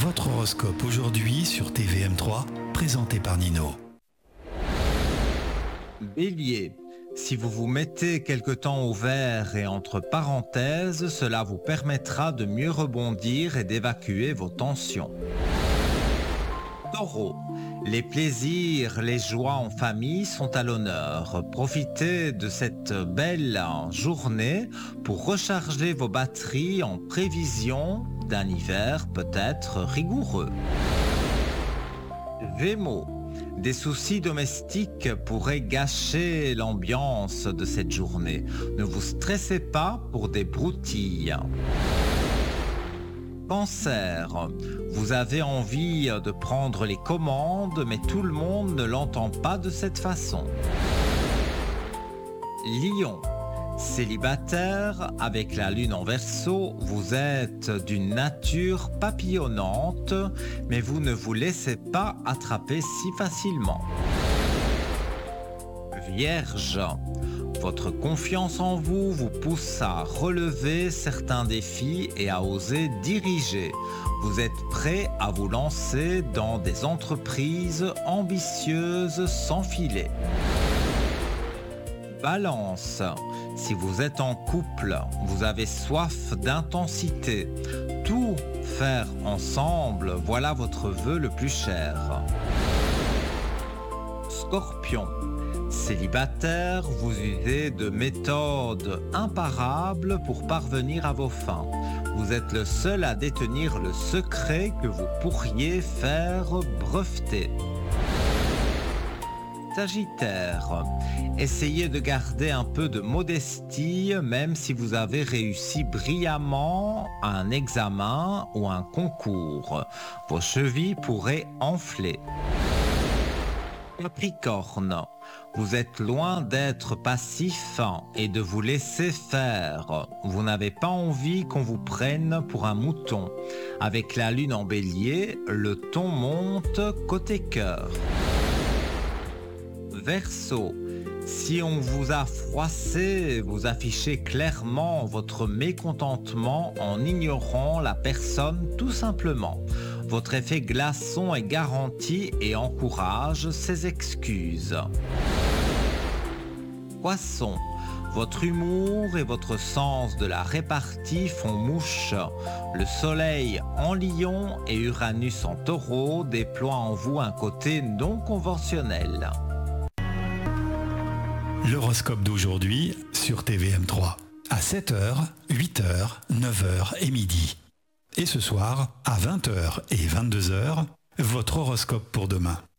Votre horoscope aujourd'hui sur TVM3, présenté par Nino. Bélier, si vous vous mettez quelque temps au vert et entre parenthèses, cela vous permettra de mieux rebondir et d'évacuer vos tensions. Taureau, les plaisirs, les joies en famille sont à l'honneur. Profitez de cette belle journée pour recharger vos batteries en prévision d'un hiver peut-être rigoureux. Gémeaux, des soucis domestiques pourraient gâcher l'ambiance de cette journée. Ne vous stressez pas pour des broutilles. Cancer, vous avez envie de prendre les commandes, mais tout le monde ne l'entend pas de cette façon. Lion, célibataire, avec la lune en Verseau, vous êtes d'une nature papillonnante, mais vous ne vous laissez pas attraper si facilement. Vierge, votre confiance en vous vous pousse à relever certains défis et à oser diriger. Vous êtes prêt à vous lancer dans des entreprises ambitieuses sans filet. Balance, si vous êtes en couple, vous avez soif d'intensité. Tout faire ensemble, voilà votre vœu le plus cher. Scorpion, célibataire, vous usez de méthodes imparables pour parvenir à vos fins. Vous êtes le seul à détenir le secret que vous pourriez faire breveter. Sagittaire, essayez de garder un peu de modestie même si vous avez réussi brillamment à un examen ou un concours. Vos chevilles pourraient enfler. Capricorne, vous êtes loin d'être passif et de vous laisser faire. Vous n'avez pas envie qu'on vous prenne pour un mouton. Avec la lune en bélier, le ton monte côté cœur. Verseau, si on vous a froissé, vous affichez clairement votre mécontentement en ignorant la personne tout simplement. Votre effet glaçon est garanti et encourage ses excuses. Poisson, votre humour et votre sens de la répartie font mouche. Le soleil en Lion et Uranus en Taureau déploient en vous un côté non conventionnel. L'horoscope d'aujourd'hui sur TVM3, à 7h, 8h, 9h et midi. Et ce soir, à 20h et 22h, votre horoscope pour demain.